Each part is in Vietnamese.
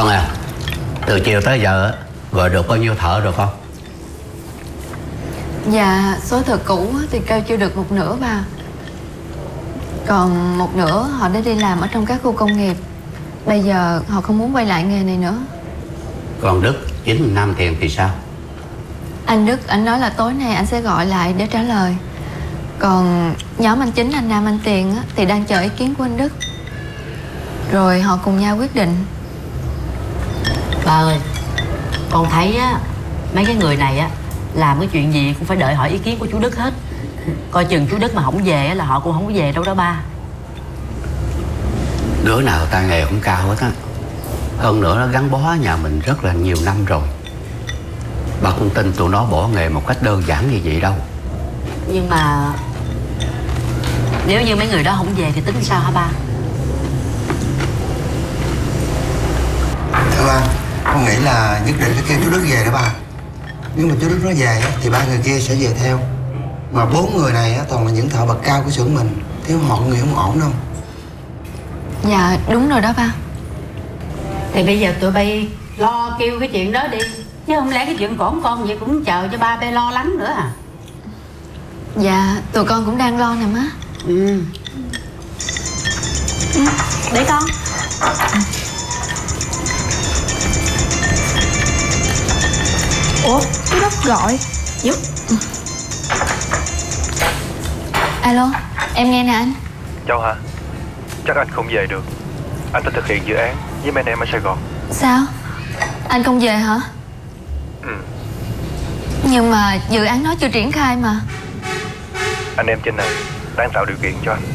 Con à, từ chiều tới giờ á, gọi được bao nhiêu thợ rồi con? Dạ, số thợ cũ thì kêu chưa được một nửa ba. Còn một nửa họ đã đi làm ở trong các khu công nghiệp. Bây giờ họ không muốn quay lại nghề này nữa. Còn Đức, chính Nam Thiện thì sao? Anh Đức, anh nói là tối nay anh sẽ gọi lại để trả lời. Còn nhóm anh Chính, anh Nam, anh Tiền á, thì đang chờ ý kiến của anh Đức. Rồi họ cùng nhau quyết định. Ba ơi, con thấy á, mấy cái người này á làm cái chuyện gì cũng phải đợi hỏi ý kiến của chú Đức hết. Coi chừng chú Đức mà không về á là họ cũng không có về đâu đó ba. Đứa nào tay nghề cũng cao hết á. Hơn nữa nó gắn bó nhà mình rất là nhiều năm rồi. Ba không tin tụi nó bỏ nghề một cách đơn giản như vậy đâu. Nhưng mà nếu như mấy người đó không về thì tính sao hả ba? Thưa ba, con nghĩ là nhất định phải kêu chú Đức về đó ba. Nếu mà chú Đức nó về á, thì ba người kia sẽ về theo. Mà 4 người này á, toàn là những thợ bậc cao của xưởng mình. Thiếu họ người không ổn đâu. Dạ, đúng rồi đó ba. Thì bây giờ tụi bay lo kêu cái chuyện đó đi. Chứ không lẽ cái chuyện của con vậy cũng chờ cho ba bay lo lắng nữa à? Dạ, tụi con cũng đang lo nè má. Để con. Ủa, chú Đức gọi. Giúp. Alo, em nghe nè anh. Châu hả? Chắc anh không về được. Anh phải thực hiện dự án với mấy anh em ở Sài Gòn. Sao? Anh không về hả? Nhưng mà dự án nó chưa triển khai mà. Anh em trên này đang tạo điều kiện cho anh.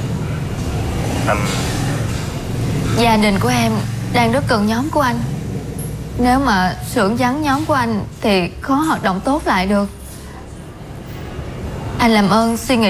Gia đình của em đang rất cần nhóm của anh. Nếu mà xưởng vắng nhóm của anh thì khó hoạt động tốt lại được. Anh làm ơn suy nghĩ